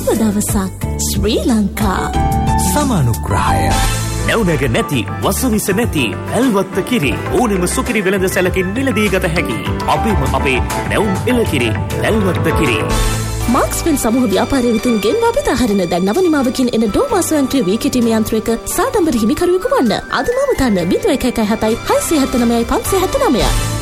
සුබ දවසක් ශ්‍රී ලංකා. සමානුග්‍රහය නැවුනග නැති වසවිස නැති ඇල්වත්ත කිරි ඕනෙම සුකිරි වෙළඳ සැලකින් මිලදී ගත හැකි අපේම අපේ නැවුම් එළකිරි ඇල්වත්ත කිරි. මාක්ස්වෙල් සමූහ ව්‍යාපාරය විසින් ගෙන්වා බෙදා හරින දැන් නවනිමාවකින් එන ඩෝමා ස්වයංක්‍රීය වී කිටීම යන්ත්‍රයක සාඩම්බර හිමිකරුවෙකු වන්න. අද මම තන්න 0117 679 579.